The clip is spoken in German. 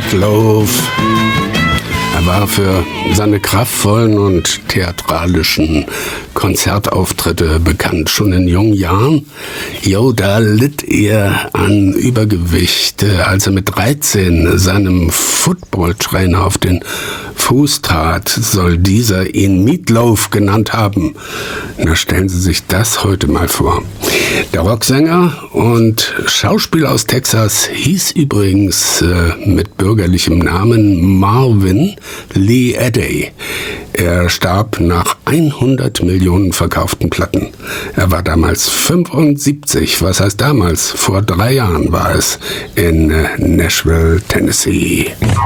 Meatloaf. Er war für seine kraftvollen und theatralischen Konzertauftritte bekannt. Schon in jungen Jahren, da litt er an Übergewicht. Als er mit 13 seinem Footballtrainer auf den Fuß trat, soll dieser ihn Meatloaf genannt haben. Na, stellen Sie sich das heute mal vor. Der Rocksänger und Schauspieler aus Texas hieß übrigens mit bürgerlichem Namen Marvin Lee Eddy. Er starb nach 100 Millionen verkauften Platten. Er war damals 75, was heißt damals? Vor 3 Jahren war es in Nashville, Tennessee.